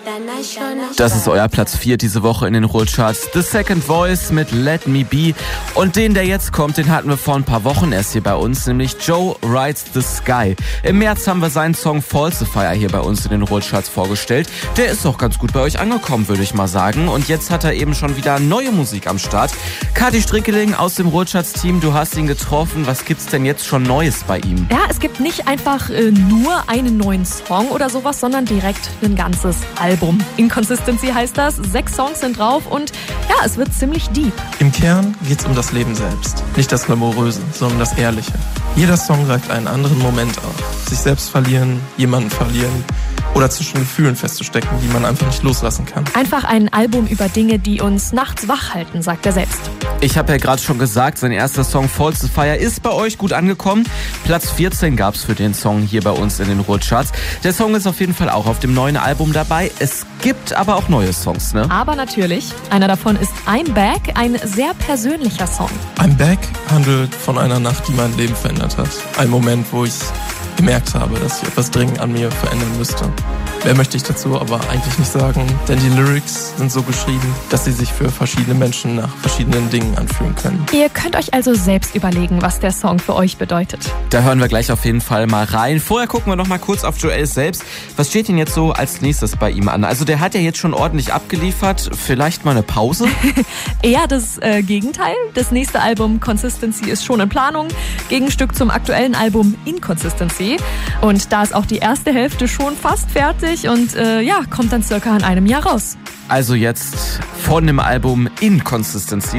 Das ist euer Platz 4 diese Woche in den Ruhrcharts. The Second Voice mit Let Me Be. Und den, der jetzt kommt, den hatten wir vor ein paar Wochen erst hier bei uns, nämlich Joe Rides the Sky. Im März haben wir seinen Song Falsifier hier bei uns in den Ruhrcharts vorgestellt. Der ist auch ganz gut bei euch angekommen, würde ich mal sagen. Und jetzt hat er eben schon wieder neue Musik am Start. Kathi Strickeling aus dem Ruhrcharts-Team, du hast ihn getroffen. Was gibt's denn jetzt schon Neues bei ihm? Ja, es gibt nicht einfach nur einen neuen Song oder sowas, sondern direkt ein ganzes Album. Inconsistency heißt das, 6 Songs sind drauf und ja, es wird ziemlich deep. Im Kern geht's um das Leben selbst. Nicht das Glamouröse, sondern das Ehrliche. Jeder Song greift einen anderen Moment auf. Sich selbst verlieren, jemanden verlieren oder zwischen Gefühlen festzustecken, die man einfach nicht loslassen kann. Einfach ein Album über Dinge, die uns nachts wach halten, sagt er selbst. Ich habe ja gerade schon gesagt, sein erster Song Falsifier ist bei euch gut angekommen. Platz 14 gab's für den Song hier bei uns in den Ruhrcharts. Der Song ist auf jeden Fall auch auf dem neuen Album dabei. Es gibt aber auch neue Songs, ne? Aber natürlich, einer davon ist I'm Back, ein sehr persönlicher Song. I'm Back handelt von einer Nacht, die mein Leben verändert hat. Ein Moment, wo ich gemerkt habe, dass ich etwas dringend an mir verändern müsste. Mehr möchte ich dazu aber eigentlich nicht sagen, denn die Lyrics sind so geschrieben, dass sie sich für verschiedene Menschen nach verschiedenen Dingen anfühlen können. Ihr könnt euch also selbst überlegen, was der Song für euch bedeutet. Da hören wir gleich auf jeden Fall mal rein. Vorher gucken wir noch mal kurz auf Joel selbst. Was steht denn jetzt so als nächstes bei ihm an? Also der hat ja jetzt schon ordentlich abgeliefert. Vielleicht mal eine Pause? Eher das Gegenteil. Das nächste Album Consistency ist schon in Planung. Gegenstück zum aktuellen Album Inconsistency. Und da ist auch die erste Hälfte schon fast fertig und kommt dann circa in einem Jahr raus. Also jetzt von dem Album Inconsistency.